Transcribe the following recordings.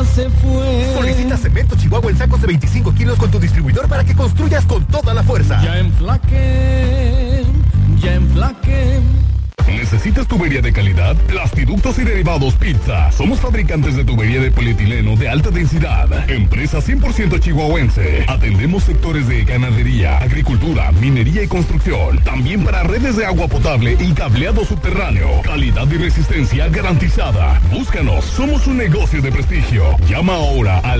ya se fue. Solicita Cemento Chihuahua en sacos de 25 kilos con tu distribuidor para que construyas con toda la fuerza. Ya enflaqué, ya enflaqué. ¿Necesitas tubería de calidad? Plastiductos y Derivados Pizza. Somos fabricantes de tubería de polietileno de alta densidad. Empresa 100% chihuahuense. Atendemos sectores de ganadería, agricultura, minería y construcción. También para redes de agua potable y cableado subterráneo. Calidad y resistencia garantizada. Búscanos. Somos un negocio de prestigio. Llama ahora al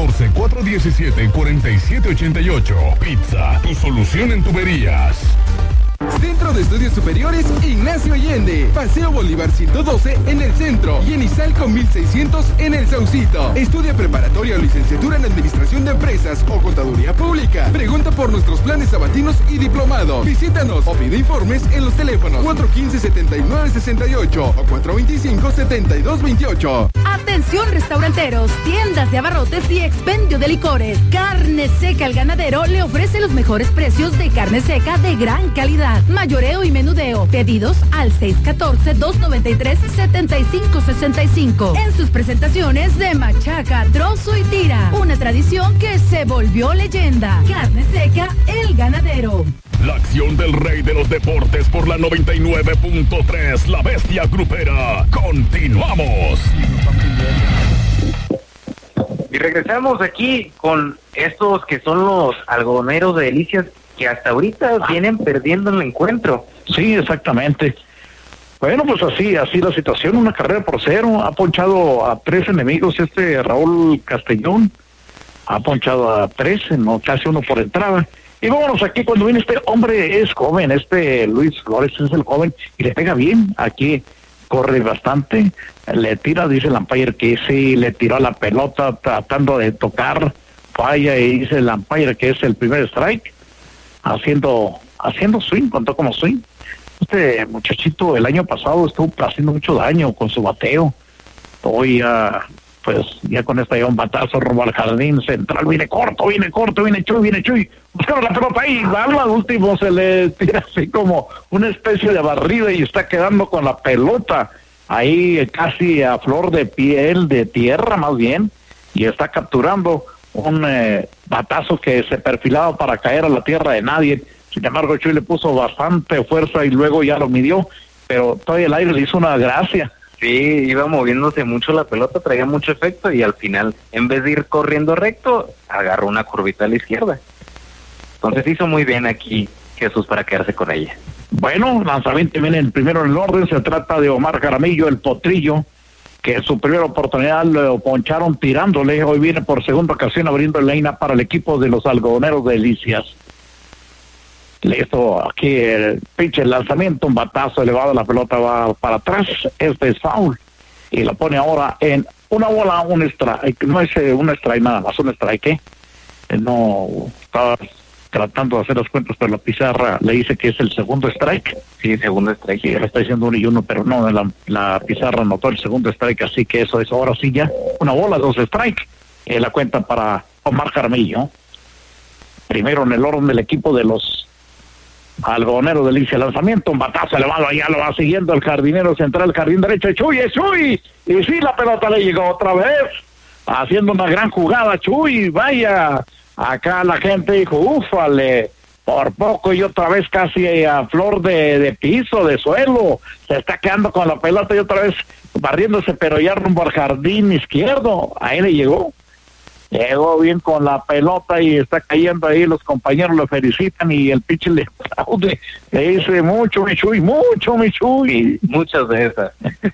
614-417-4788. Pizza, tu solución en tuberías. Centro de Estudios Superiores Ignacio Allende, Paseo Bolívar 112 en el centro y en Izalco 1600 en el Saucito. Estudia preparatoria o licenciatura en Administración de Empresas o Contaduría Pública. Pregunta por nuestros planes sabatinos y diplomados. Visítanos o pide informes en los teléfonos 415-7968 o 425-7228. Atención restauranteros, tiendas de abarrotes y expendio de licores. Carne Seca El Ganadero le ofrece los mejores precios de carne seca de gran calidad. Mayoreo y menudeo. Pedidos al 614-293-7565. En sus presentaciones de machaca, trozo y tira. Una tradición que se volvió leyenda. Carne Seca El Ganadero. La acción del rey de los deportes por la 99.3, La Bestia Grupera. Continuamos. Y regresamos aquí con estos que son los algodoneros de Delicias, que hasta ahorita vienen perdiendo el encuentro. Sí, exactamente. Bueno, pues así la situación, una carrera por 0, ha ponchado a 3 enemigos Raúl Castellón, ha ponchado a 3, no, casi 1 por entrada. Y vámonos aquí cuando viene este hombre, es joven, Luis Flores es el joven, y le pega bien, aquí corre bastante, le tira, dice el umpire que sí, le tiró a la pelota tratando de tocar, falla, y dice el umpire que es el primer strike, haciendo swing, contó como swing. Este muchachito el año pasado estuvo haciendo mucho daño con su bateo. Hoy ya con esta lleva un batazo, rumbo al jardín central, viene corto, viene Chuy, buscaron la pelota ahí, al último se le tira así como una especie de barrida y está quedando con la pelota ahí casi a flor de piel, de tierra más bien, y está capturando un batazo que se perfilaba para caer a la tierra de nadie. Sin embargo, Chuy le puso bastante fuerza y luego ya lo midió, pero todavía el aire le hizo una gracia. Sí, iba moviéndose mucho la pelota, traía mucho efecto y al final, en vez de ir corriendo recto, agarró una curvita a la izquierda. Entonces hizo muy bien aquí Jesús para quedarse con ella. Bueno, lanzamiento viene el primero en el orden, se trata de Omar Jaramillo, el potrillo, que en su primera oportunidad lo poncharon tirándole, hoy viene por segunda ocasión abriendo el line-up para el equipo de los algodoneros de Delicias. Listo, aquí el pitch, el lanzamiento, un batazo elevado, la pelota va para atrás, este es foul, y la pone ahora en una bola, un strike, no es un strike nada más, un strike, no, estaba tratando de hacer las cuentas, pero la pizarra le dice que es el segundo strike. Sí, segundo strike. Sí, le está diciendo 1 y 1, pero no, la pizarra anotó el segundo strike, así que eso es ahora sí ya, una bola, 2 strike, la cuenta para Omar Jaramillo. Primero en el orden del equipo de los algodoneros de Delicias, lanzamiento, un batazo elevado, allá lo va siguiendo el jardinero central, jardín derecho, Chuy, y sí, la pelota le llegó otra vez, haciendo una gran jugada, Chuy, vaya, acá la gente dijo, úfale, por poco y otra vez casi a flor de piso, de suelo, se está quedando con la pelota y otra vez barriéndose, pero ya rumbo al jardín izquierdo, ahí le llegó bien con la pelota y está cayendo ahí, los compañeros lo felicitan y el pitcher le aplaude, le dice mucho mi Chuy, muchas de esas.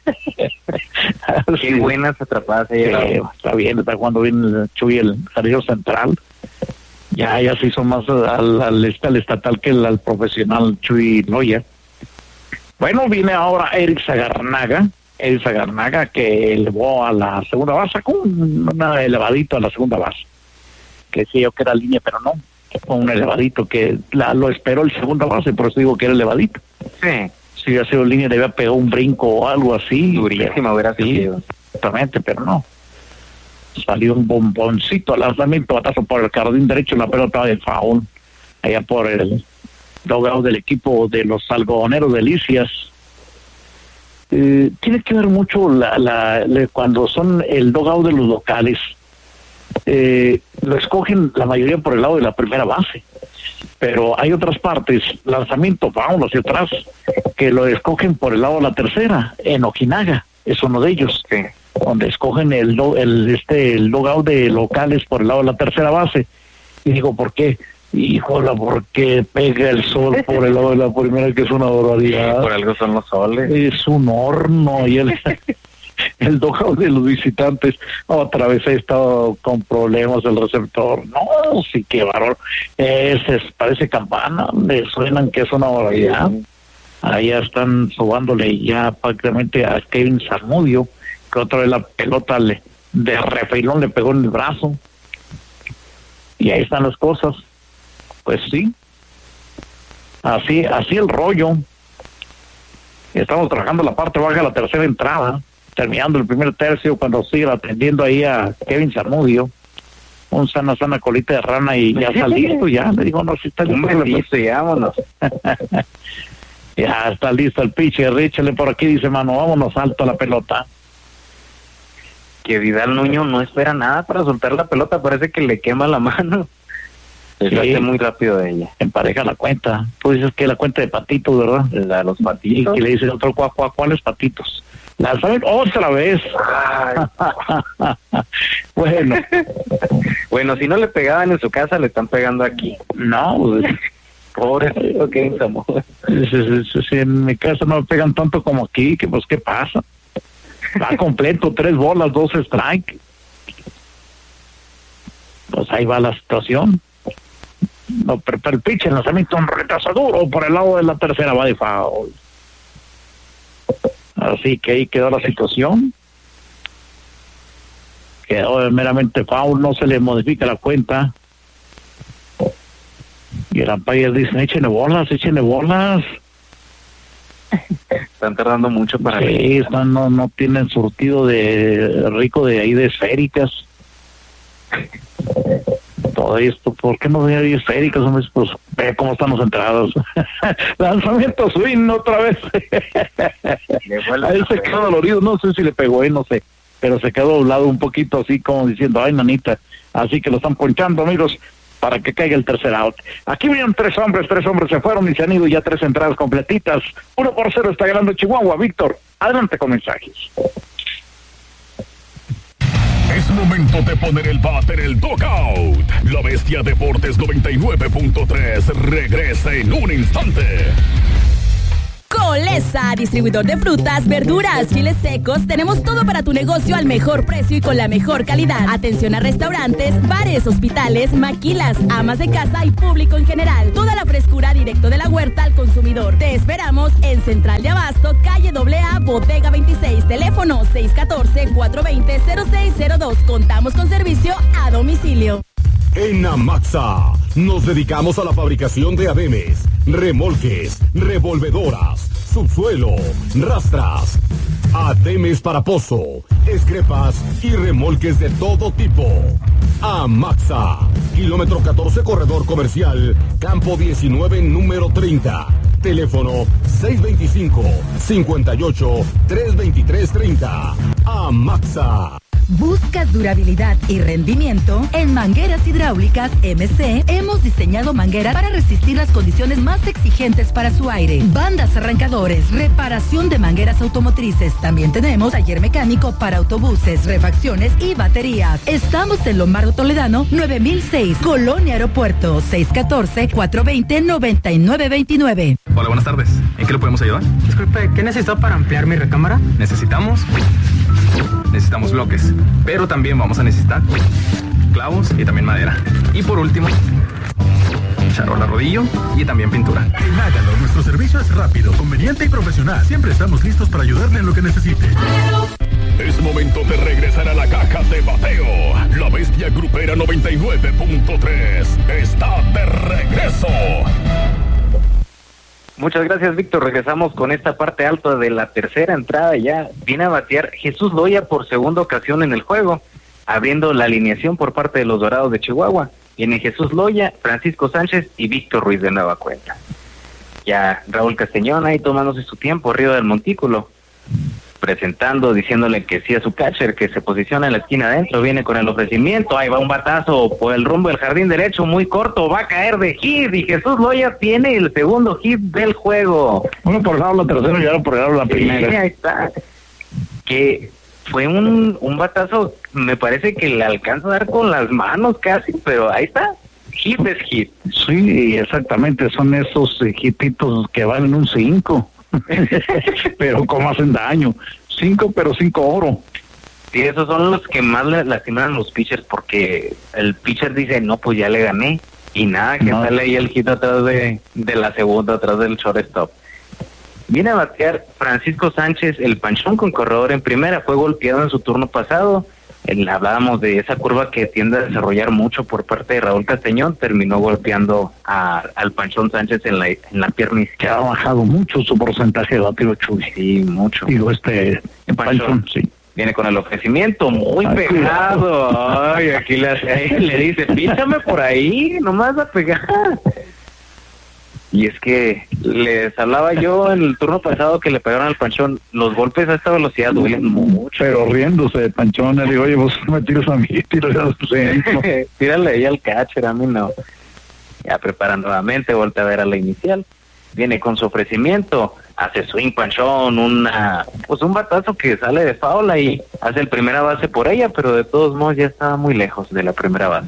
Qué buenas atrapadas. Está bien, está cuando viene el Chuy, el jardinero central, ya se hizo más al estatal que al profesional Chuy Loya. Bueno, viene ahora Eric Zagarnaga, que elevó a la segunda base con un elevadito a la segunda base, que sí, yo que era línea, pero no, fue un elevadito que lo esperó el segunda base, por eso digo que era elevadito. Sí. Si hubiera sido línea, le había pegado un brinco o algo así. Durísima hubiera sido. Sí, exactamente, pero no. Salió un bomboncito al lanzamiento, batazo por el jardín derecho, la pelota de foul, allá por el dugout del equipo de los algodoneros Delicias. tiene que ver mucho cuando son el dugout de los locales. Lo escogen la mayoría por el lado de la primera base, pero hay otras partes, lanzamiento, vámonos hacia atrás, que lo escogen por el lado de la tercera. En Ojinaga es uno de ellos, donde escogen el dugout de locales por el lado de la tercera base. Y digo, ¿por qué? Híjola, porque pega el sol por el lado de la primera, que es una barbaridad. Por algo son los soles. Es un horno, y el dugout de los visitantes otra vez ha estado con problemas el receptor. No, sí, que valor. Parece campana, le suenan que es una barbaridad. Allá están sobándole ya prácticamente a Kevin Zamudio, que otra vez la pelota de refilón le pegó en el brazo. Y ahí están las cosas. Pues sí, así el rollo. Estamos trabajando la parte baja de la tercera entrada, terminando el primer tercio, cuando sigue atendiendo ahí a Kevin Zamudio, un sana colita de rana, y ya está listo, ya le digo, no, si está listo, ya vámonos. Ya está listo el pitcher, échale por aquí, dice mano, vámonos, alto la pelota. Que Vidal Nuño no espera nada para soltar la pelota, parece que le quema la mano. Se hace muy rápido de ella. Empareja la cuenta. Tú dices que la cuenta de patitos, ¿verdad? La de los patitos. Y que le dice el otro, ¿cuáles patitos? La saben otra vez. Bueno. Bueno, si no le pegaban en su casa, le están pegando aquí. No, pobre, okay, si en mi casa no me pegan tanto como aquí, que pues, ¿qué pasa? Va completo, 3 bolas, 2 strike. Pues ahí va la situación. No, pero el pitcher en lanzamiento, un retazo duro por el lado de la tercera, va de foul. Así que ahí quedó la situación. Quedó meramente foul, no se le modifica la cuenta. Y el umpire dice, échenle bolas. Están tardando mucho para... Sí, no tienen surtido de rico de ahí de esféricas. Todo esto, ¿por qué no hay esféricas? Hombre, pues ve cómo estamos entrados. Lanzamiento swing otra vez. Ahí se quedó dolorido, no sé si le pegó, no sé, pero se quedó doblado un poquito, así como diciendo, ay nanita. Así que lo están ponchando, amigos, para que caiga el tercer out. Aquí vienen 3 hombres se fueron y se han ido ya 3 entradas completitas. 1-0 está ganando Chihuahua. Víctor, adelante con mensajes. Es momento de poner el bat en el dugout. La Bestia Deportes 99.3 regresa en un instante. Colesa, distribuidor de frutas, verduras, chiles secos, tenemos todo para tu negocio al mejor precio y con la mejor calidad. Atención a restaurantes, bares, hospitales, maquilas, amas de casa y público en general. Toda la frescura directo de la huerta al consumidor. Te esperamos en Central de Abasto, calle AA, Bodega 26, teléfono 614-420-0602. Contamos con servicio a domicilio. En Amaxa nos dedicamos a la fabricación de ademes, remolques, revolvedoras, subsuelo, rastras, ademes para pozo, escrepas y remolques de todo tipo. Amaxa, kilómetro 14, corredor comercial, campo 19, número 30. Teléfono 625-58-323-30. Amaxa. ¿Buscas durabilidad y rendimiento? En Mangueras Hidráulicas MC hemos diseñado mangueras para resistir las condiciones más exigentes para su aire. Bandas arrancadores, reparación de mangueras automotrices. También tenemos taller mecánico para autobuses, refacciones y baterías. Estamos en Lombardo Toledano, 9006, Colonia Aeropuerto, 614-420-9929. Hola, buenas tardes. ¿En qué le podemos ayudar? Disculpe, ¿qué necesito para ampliar mi recámara? Necesitamos bloques, pero también vamos a necesitar clavos y también madera. Y por último, charola rodillo y también pintura. En Hágalo, nuestro servicio es rápido, conveniente y profesional. Siempre estamos listos para ayudarle en lo que necesite. Es momento de regresar a la caja de bateo. La Bestia Grupera 99.3 está de regreso. Muchas gracias, Víctor. Regresamos con esta parte alta de la tercera entrada. Ya viene a batear Jesús Loya por segunda ocasión en el juego, abriendo la alineación por parte de los Dorados de Chihuahua. Viene Jesús Loya, Francisco Sánchez y Víctor Ruiz de nueva cuenta. Ya Raúl Castañón ahí tomándose su tiempo arriba del montículo. presentando, diciéndole que sí a su catcher, que se posiciona en la esquina adentro, viene con el ofrecimiento, ahí va un batazo por el rumbo del jardín derecho, muy corto, va a caer de hit, y Jesús Loya tiene el segundo hit del juego. Uno por el lado, la tercera y ahora por el lado, la primera. Sí, ahí está. Que fue un batazo, me parece que le alcanza a dar con las manos casi, pero ahí está, hit es hit. Sí, exactamente, son esos hititos que valen un 5. Pero como hacen daño, 5 pero 5 oro. Sí, esos son los que más le lastiman a los pitchers, porque el pitcher dice, no, pues ya le gané, y nada, que sale ahí el hit atrás de la segunda, atrás del shortstop. Viene a batear Francisco Sánchez, el panchón con corredor en primera, fue golpeado en su turno pasado. Hablábamos de esa curva que tiende a desarrollar mucho por parte de Raúl Castañón, terminó golpeando al Panchón Sánchez en la pierna izquierda. Ha bajado mucho su porcentaje de batido, Chuy. Sí, mucho. Digo, Panchón, sí. Viene con el ofrecimiento, muy pegado. Cuidado. Ay, aquí le dice, píchame por ahí, nomás a pegar. Y es que les hablaba yo en el turno pasado que le pegaron al Panchón. Los golpes a esta velocidad duelen mucho. Pero riéndose de Panchón, le digo, oye, vos me tiras a mí, tírale a Tírale ahí al catcher, a mí no. Ya prepara nuevamente, voltea a ver a la inicial. Viene con su ofrecimiento, hace swing Panchón, un batazo que sale de faula y hace el primera base por ella, pero de todos modos ya estaba muy lejos de la primera base.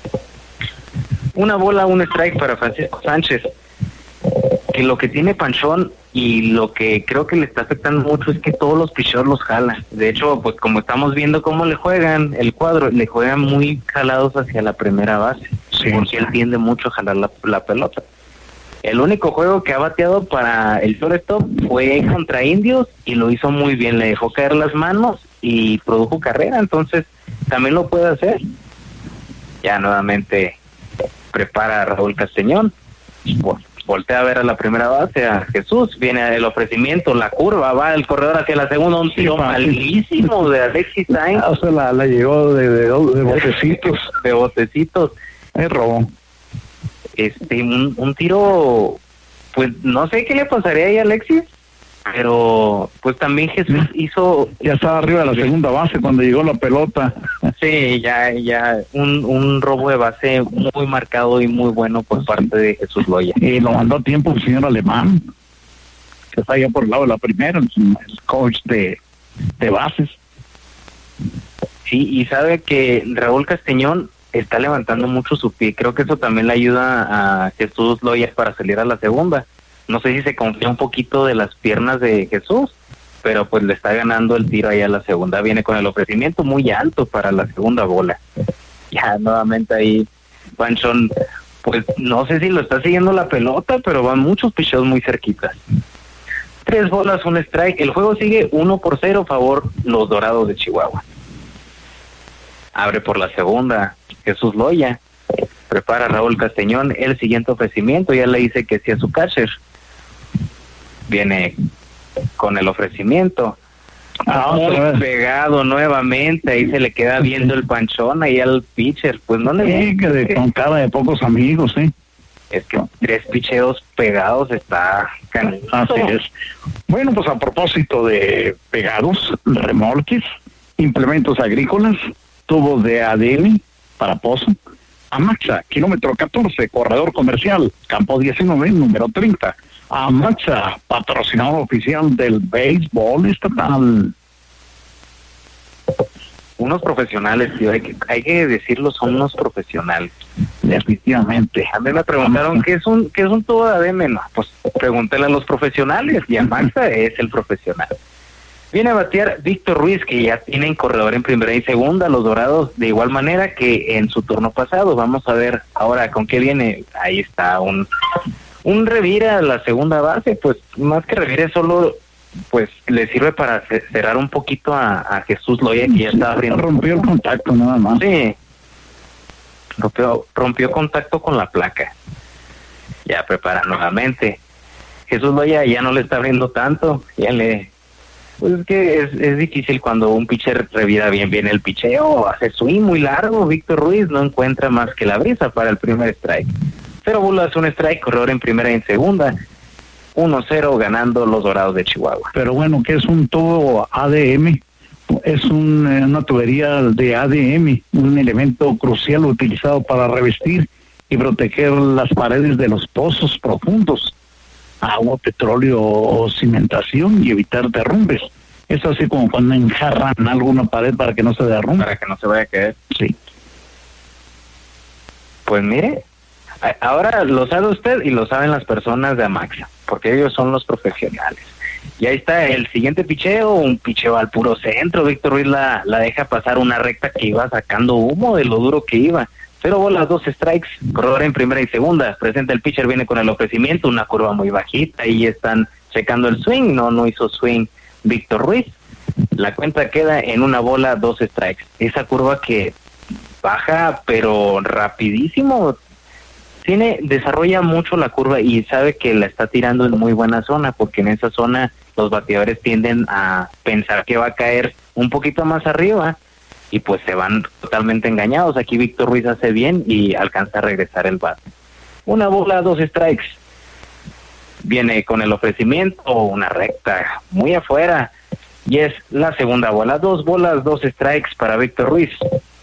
Una bola, un strike para Francisco Sánchez. Que lo que tiene Panchón y lo que creo que le está afectando mucho es que todos los pitchers los jalan. De hecho, pues como estamos viendo cómo le juegan el cuadro, le juegan muy jalados hacia la primera base, porque él tiende mucho a jalar la pelota. El único juego que ha bateado para el shortstop fue contra Indios y lo hizo muy bien, le dejó caer las manos y produjo carrera, entonces también lo puede hacer. Ya nuevamente prepara a Raúl Castañón. Bueno, voltea a ver a la primera base, a Jesús, viene el ofrecimiento, la curva, va el corredor hacia la segunda, un tiro malísimo de Alexis Sainz. O sea, la llegó de botecitos. De botecitos. Robó. Un tiro, pues no sé qué le pasaría ahí a Alexis, pero pues también Jesús hizo... Ya estaba arriba de la segunda base cuando llegó la pelota. Sí, ya un robo de base muy marcado y muy bueno por parte de Jesús Loya. Y lo mandó a tiempo el señor Alemán, que está allá por el lado de la primera, el coach de bases. Sí, y sabe que Raúl Castañón está levantando mucho su pie. Creo que eso también le ayuda a Jesús Loya para salir a la segunda. No sé si se confía un poquito de las piernas de Jesús, pero pues le está ganando el tiro ahí a la segunda. Viene con el ofrecimiento muy alto para la segunda bola. Ya nuevamente ahí Panchón, pues no sé si lo está siguiendo la pelota, pero van muchos picheos muy cerquitas. 3 bolas, un strike. El juego sigue 1-0 favor los Dorados de Chihuahua. Abre por la segunda Jesús Loya. Prepara Raúl Castañón el siguiente ofrecimiento. Ya le dice que sí a su catcher. Viene con el ofrecimiento. Muy pegado nuevamente. Ahí se le queda viendo el Panchón ahí al pitcher. Pues no le con cara de pocos amigos, sí. Es que 3 picheos pegados está canijo. Así es. Bueno, pues a propósito de pegados, remolques, implementos agrícolas, tubos de ADN para pozo, Amaxa, kilómetro 14, corredor comercial, campo 19, número 30. Amaxa, patrocinador oficial del béisbol estatal. Unos profesionales, tío, hay que decirlo, son unos profesionales. Definitivamente. A mí me preguntaron ¿qué es un tubo de ADN? No, pues pregúntale a los profesionales, y Amaxa es el profesional. Viene a batear Víctor Ruiz, que ya tienen corredor en primera y segunda, los Dorados, de igual manera que en su turno pasado. Vamos a ver ahora con qué viene. Ahí está un revira a la segunda base, pues más que revire, solo pues le sirve para cerrar un poquito a Jesús Loya, que ya está abriendo. Rompió el contacto nada más. Sí, rompió contacto con la placa. Ya prepara nuevamente. Jesús Loya ya no le está abriendo tanto, pues es que es difícil cuando un pitcher revira bien el picheo, hace swing muy largo. Víctor Ruiz no encuentra más que la brisa para el primer strike. 0 bolas, un strike, corredor en primera y en segunda. 1-0 ganando los Dorados de Chihuahua. Pero bueno, que es un tubo ADM, es una tubería de ADM, un elemento crucial utilizado para revestir y proteger las paredes de los pozos profundos, agua, petróleo o cimentación, y evitar derrumbes. Es así como cuando enjarran alguna pared para que no se derrumbe. Para que no se vaya a caer. Sí. Pues mire, ahora lo sabe usted y lo saben las personas de Amaxa, porque ellos son los profesionales. Y ahí está el siguiente picheo, un picheo al puro centro. Víctor Ruiz la deja pasar una recta que iba sacando humo de lo duro que iba. 0 bolas, 2 strikes, corredor en primera y segunda. Presenta el pitcher, viene con el ofrecimiento, una curva muy bajita, y están checando el swing. No hizo swing Víctor Ruiz. La cuenta queda en 1 bola, 2 strikes. Esa curva que baja, pero rapidísimo. Desarrolla mucho la curva y sabe que la está tirando en muy buena zona, porque en esa zona los bateadores tienden a pensar que va a caer un poquito más arriba y pues se van totalmente engañados. Aquí Víctor Ruiz hace bien y alcanza a regresar el bate. 1 bola, 2 strikes. Viene con el ofrecimiento, una recta muy afuera, y es la segunda bola. 2 bolas, 2 strikes para Víctor Ruiz.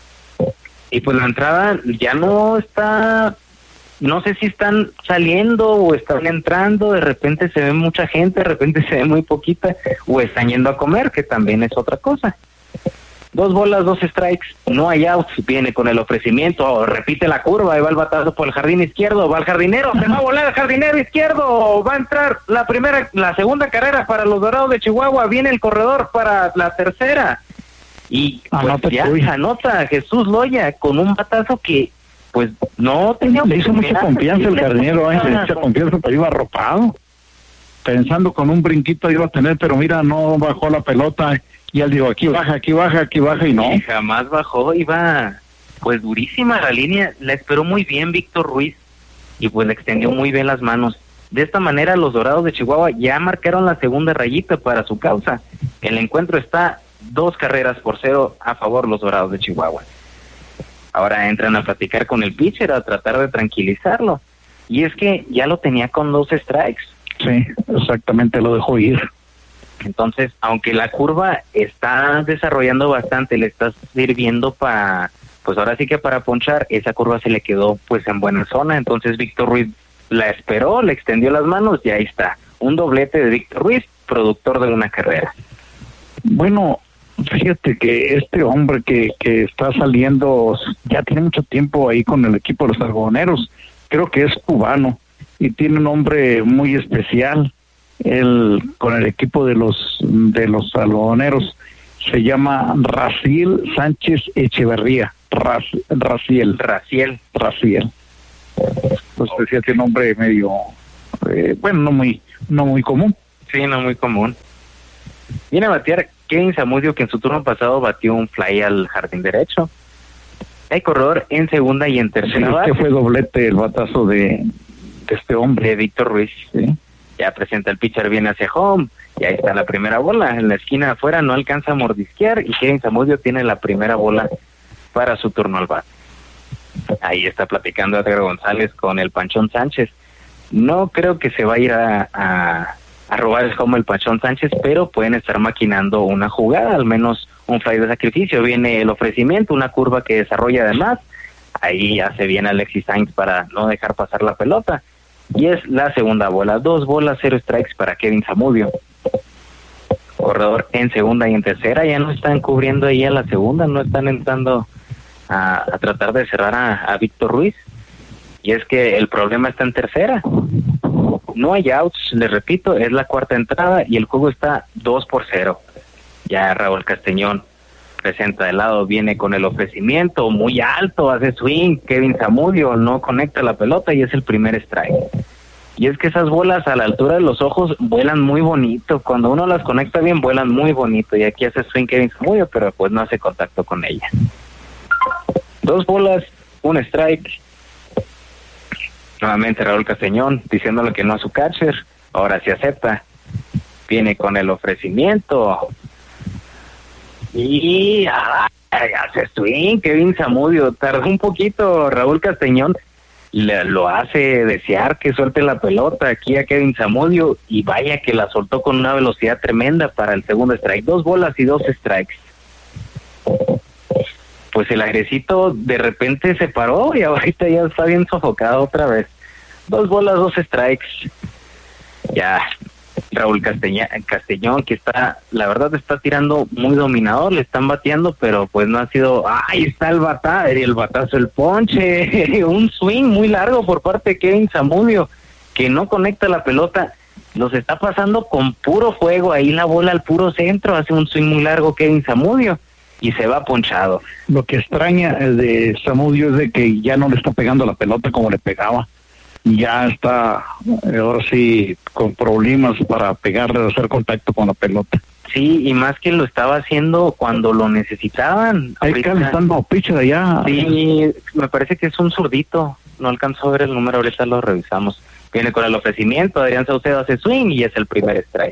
Y pues la entrada ya no está, no sé si están saliendo o están entrando, de repente se ve mucha gente, de repente se ve muy poquita, o están yendo a comer, que también es otra cosa. 2 bolas, 2 strikes, no hay outs. Viene con el ofrecimiento, repite la curva, ahí va el batazo por el jardín izquierdo, va el jardinero, se va a volar el jardinero izquierdo, va a entrar la segunda carrera para los Dorados de Chihuahua, viene el corredor para la tercera, y pues ya anota Jesús Loya con un batazo que pues no tenía. Le hizo mucha confianza el jardinero, mucha confianza, pero iba arropado, pensando con un brinquito iba a tener, pero mira, no bajó la pelota. Y él dijo, aquí baja, aquí baja, aquí baja, y no. Y jamás bajó, iba pues durísima la línea, la esperó muy bien Víctor Ruiz, y pues le extendió muy bien las manos. De esta manera los Dorados de Chihuahua ya marcaron la segunda rayita para su causa. El encuentro está 2-0 a favor los Dorados de Chihuahua. Ahora entran a platicar con el pitcher, a tratar de tranquilizarlo. Y es que ya lo tenía con 2 strikes. Sí, exactamente, lo dejó ir. Entonces, aunque la curva está desarrollando bastante, le está sirviendo para, pues ahora sí que para ponchar, esa curva se le quedó pues en buena zona. Entonces Víctor Ruiz la esperó, le extendió las manos y ahí está. Un doblete de Víctor Ruiz, productor de una carrera. Bueno, fíjate que este hombre que está saliendo, ya tiene mucho tiempo ahí con el equipo de los algodoneros, creo que es cubano y tiene un nombre muy especial. Él con el equipo de los algodoneros se llama Raciel Sánchez Echeverría. Raciel. Pues decía que nombre medio bueno, no muy común. Sí, no muy común. Viene a batear Kevin Zamudio, que en su turno pasado batió un fly al jardín derecho. Hay corredor en segunda y en tercera base. Que fue doblete el batazo de este hombre, de Víctor Ruiz. Sí. Ya presenta el pitcher, viene hacia home, y ahí está la primera bola. En la esquina afuera no alcanza a mordisquear, y Kevin Zamudio tiene la primera bola para su turno al bat. Ahí está platicando Edgar González con el Panchón Sánchez. No creo que se va a ir a robar el home el Panchón Sánchez, pero pueden estar maquinando una jugada, al menos un fly de sacrificio. Viene el ofrecimiento, una curva que desarrolla además. Ahí hace bien Alexis Sainz para no dejar pasar la pelota. Y es la segunda bola, 2 bolas, 0 strikes para Kevin Zamudio. Corredor en segunda y en tercera, ya no están cubriendo ahí a la segunda, no están entrando a tratar de cerrar a Víctor Ruiz. Y es que el problema está en tercera. No hay outs, les repito, es la cuarta entrada y el juego está 2-0. Ya Raúl Castañón presenta de lado, viene con el ofrecimiento muy alto, hace swing, Kevin Zamudio no conecta la pelota y es el primer strike. Y es que esas bolas a la altura de los ojos vuelan muy bonito, cuando uno las conecta bien vuelan muy bonito, y aquí hace swing Kevin Zamudio, pero pues no hace contacto con ella. 2 bolas, 1 strike. Nuevamente Raúl Castañón diciéndole que no a su catcher, ahora sí acepta, viene con el ofrecimiento y hace swing Kevin Zamudio. Tardó un poquito Raúl Castañón lo hace desear que suelte la pelota aquí a Kevin Zamudio, y vaya que la soltó con una velocidad tremenda para el segundo strike. 2 bolas y 2 strikes. Pues el airecito de repente se paró y ahorita ya está bien sofocado otra vez. 2 bolas, 2 strikes. Ya Raúl Castellón, que está, la verdad está tirando muy dominador, le están bateando, pero pues no ha sido, ahí está el batazo, el ponche, un swing muy largo por parte de Kevin Zamudio, que no conecta la pelota, los está pasando con puro fuego, ahí la bola al puro centro, hace un swing muy largo Kevin Zamudio, y se va ponchado. Lo que extraña de Zamudio es de que ya no le está pegando la pelota como le pegaba. Ya está, ahora sí, con problemas para pegarle, hacer contacto con la pelota. Sí, y más que lo estaba haciendo cuando lo necesitaban. Ahí están los pitchers allá. Sí, me parece que es un zurdito. No alcanzó a ver el número, ahorita lo revisamos. Viene con el ofrecimiento, Adrián Saucedo hace swing y es el primer strike.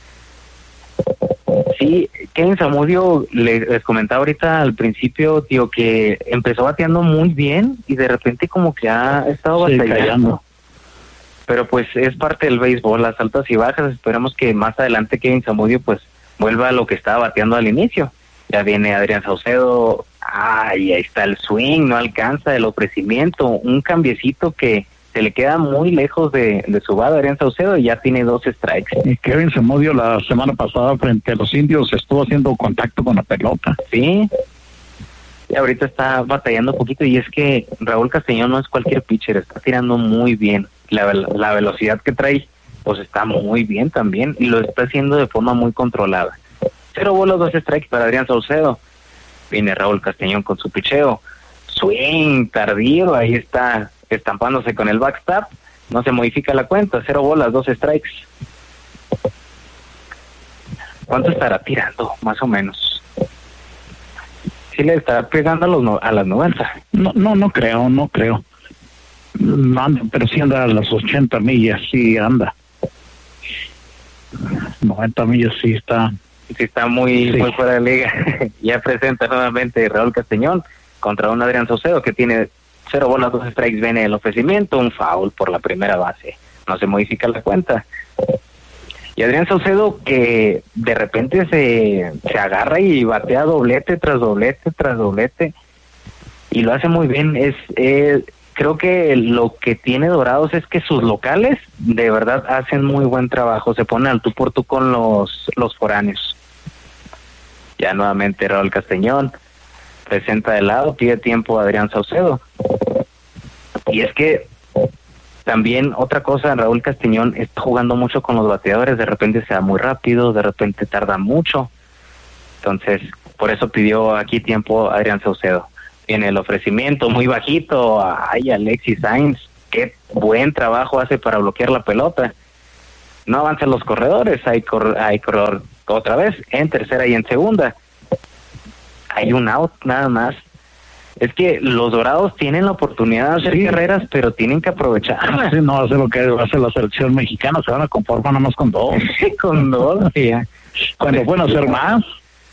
Sí, Kevin Zamudio, les comentaba ahorita al principio, tío, que empezó bateando muy bien y de repente como que ha estado batallando. Pero pues es parte del béisbol, las altas y bajas. Esperamos que más adelante Kevin Zamudio pues vuelva a lo que estaba bateando al inicio. Ya viene Adrián Saucedo, ahí está el swing, no alcanza el ofrecimiento, un cambiecito que se le queda muy lejos de su base Adrián Saucedo y ya tiene 2 strikes. Y Kevin Zamudio la semana pasada frente a los Indios estuvo haciendo contacto con la pelota. Sí, y ahorita está batallando un poquito, y es que Raúl Castellón no es cualquier pitcher, está tirando muy bien. La velocidad que trae pues está muy bien también, y lo está haciendo de forma muy controlada. 0 bolas, 2 strikes para Adrián Saucedo. Viene Raúl Castellón con su picheo, swing tardío, ahí está estampándose con el backstop, no se modifica la cuenta, 0 bolas, 2 strikes. ¿Cuánto estará tirando, más o menos? ¿Sí le estará pegando a las 90? No creo. No anda, pero sí anda a las 80 millas, sí anda. 90 millas sí está. Sí está muy fuera de liga. Ya presenta nuevamente Raúl Castellón contra un Adrián Saucedo que tiene 0 bolas, 2 strikes. Viene el ofrecimiento, un foul por la primera base. No se modifica la cuenta. Y Adrián Saucedo, que de repente se agarra y batea doblete tras doblete tras doblete, y lo hace muy bien. Creo que lo que tiene Dorados es que sus locales de verdad hacen muy buen trabajo, se ponen al tú por tú con los foráneos. Ya nuevamente Raúl Castellón presenta de lado, pide tiempo a Adrián Saucedo. Y es que también otra cosa, Raúl Castellón está jugando mucho con los bateadores, de repente se da muy rápido, de repente tarda mucho. Entonces, por eso pidió aquí tiempo a Adrián Saucedo. Viene el ofrecimiento muy bajito, ay, Alexis Sainz, qué buen trabajo hace para bloquear la pelota. No avanzan los corredores, hay corredor otra vez, en tercera y en segunda. Hay un out nada más. Es que los Dorados tienen la oportunidad de hacer carreras, pero tienen que aprovechar. Sí, no hace lo que hace la selección mexicana, se van a conformar nada más con 2. Con 2, sí. Cuando pueden hacer más.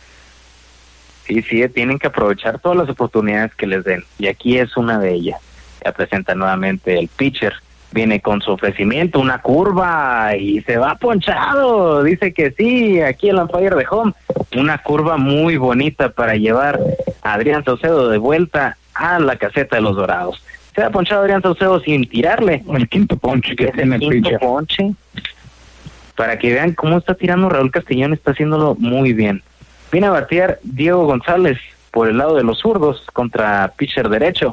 Sí, tienen que aprovechar todas las oportunidades que les den, y aquí es una de ellas. Ya presenta nuevamente el pitcher, viene con su ofrecimiento, una curva, y se va ponchado, dice que sí, aquí el umpire de home, una curva muy bonita para llevar a Adrián Saucedo de vuelta a la caseta de los Dorados. Se ha ponchado Adrián Saucedo sin tirarle. El quinto ponche que tiene el pitcher. Ponche. Para que vean cómo está tirando Raúl Castellón, está haciéndolo muy bien. Viene a batear Diego González por el lado de los zurdos contra pitcher derecho.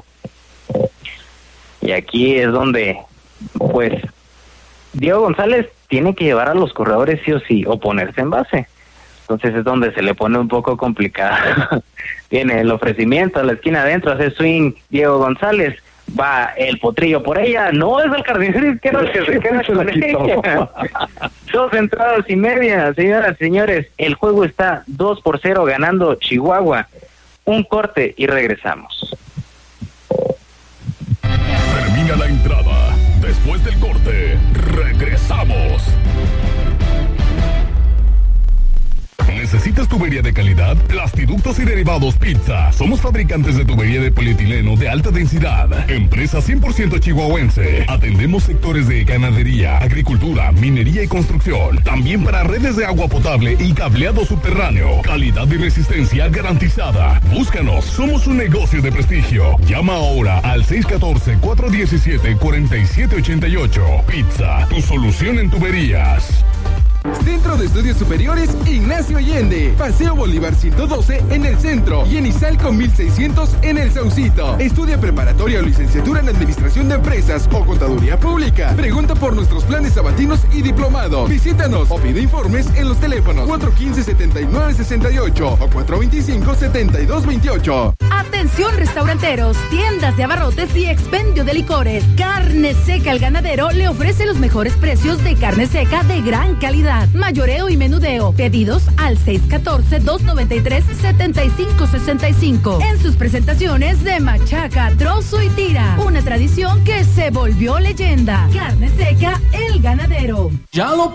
Y aquí es donde, pues, Diego González tiene que llevar a los corredores sí o sí, o ponerse en base. Entonces es donde se le pone un poco complicado. Viene el ofrecimiento a la esquina adentro, hace swing Diego González. Va el potrillo por ella, no, es el jardinero izquierdo que se queda con ella. 2 entradas y media, señoras y señores, el juego está 2-0 ganando Chihuahua. Un corte y regresamos. Termina la entrada. Después del corte, regresamos. ¿Necesitas tubería de calidad? Plastiductos y derivados Pizza. Somos fabricantes de tubería de polietileno de alta densidad. Empresa 100% chihuahuense. Atendemos sectores de ganadería, agricultura, minería y construcción. También para redes de agua potable y cableado subterráneo. Calidad y resistencia garantizada. Búscanos. Somos un negocio de prestigio. Llama ahora al 614-417-4788. Pizza, tu solución en tuberías. Centro de Estudios Superiores Ignacio Allende, Paseo Bolívar 112 en el centro y en Izalco 1600 en el Saucito. Estudia preparatoria o licenciatura en Administración de Empresas o Contaduría Pública. Pregunta por nuestros planes sabatinos y diplomado. Visítanos o pide informes en los teléfonos 415-7968 o 425-7228. Atención restauranteros, tiendas de abarrotes y expendio de licores. Carne Seca El Ganadero le ofrece los mejores precios de carne seca de gran calidad. Mayoreo y menudeo. Pedidos al 614-293-7565. En sus presentaciones de machaca, trozo y tira. Una tradición que se volvió leyenda. Carne Seca El Ganadero. Ya lo